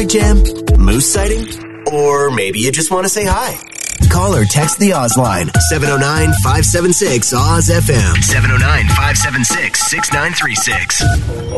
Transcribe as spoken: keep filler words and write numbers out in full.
traffic jam, moose sighting, or maybe you just want to say hi. Call or text the Oz line, seven oh nine, five seven six, O Z F M. seven oh nine, five seven six, six nine three six.